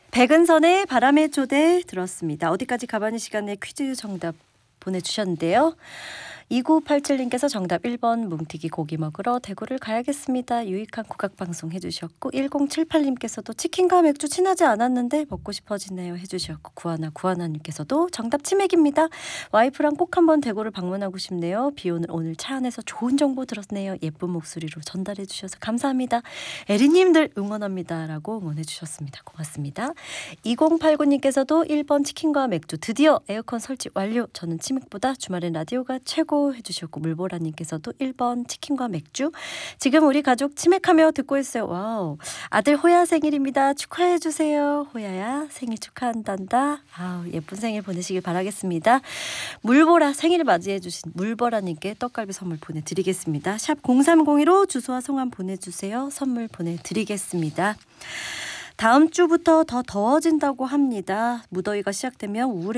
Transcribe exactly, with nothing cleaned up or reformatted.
백은선의 바람의 조대 들었습니다. 어디까지 가봤니 시간에 퀴즈 정답 보내주셨는데요. 이구팔칠님께서 정답 일 번 뭉티기 고기 먹으러 대구를 가야겠습니다. 유익한 국악방송 해주셨고, 일공칠팔님께서도 치킨과 맥주 친하지 않았는데 먹고 싶어지네요 해주셨고, 구하나 구하나님께서도 정답 치맥입니다. 와이프랑 꼭 한번 대구를 방문하고 싶네요. 비오는 오늘 차 안에서 좋은 정보 들었네요. 예쁜 목소리로 전달해 주셔서 감사합니다. 에리님들 응원합니다 라고 응원해 주셨습니다. 고맙습니다. 이공팔구님께서도 일 번 치킨과 맥주 드디어 에어컨 설치 완료. 저는 치맥보다 주말엔 라디오가 최고 해주셨고, 물보라님께서도 일 번 치킨과 맥주. 지금 우리 가족 치맥하며 듣고 있어요. 와우. 아들 호야 생일입니다. 축하해주세요. 호야야 생일 축하한단다. 아우, 예쁜 생일 보내시길 바라겠습니다. 물보라 생일 맞이해주신 물보라님께 떡갈비 선물 보내드리겠습니다. 샵 공삼공이로 주소와 성함 보내주세요. 선물 보내드리겠습니다. 다음 주부터 더 더워진다고 합니다. 무더위가 시작되면 우울해